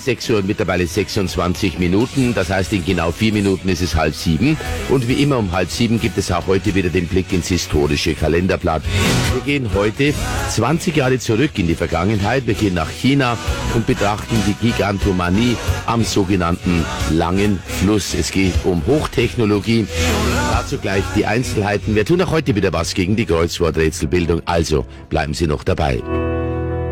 6 Uhr und mittlerweile 26 Minuten. Das heißt, in genau 4 Minuten ist es 6:30. Und wie immer um 6:30 gibt es auch heute wieder den Blick ins historische Kalenderblatt. Wir gehen heute 20 Jahre zurück in die Vergangenheit. Wir gehen nach China und betrachten die Gigantomanie am sogenannten Langen Fluss. Es geht um Hochtechnologie. Dazu gleich die Einzelheiten. Wir tun auch heute wieder was gegen die Kreuzworträtselbildung. Also bleiben Sie noch dabei.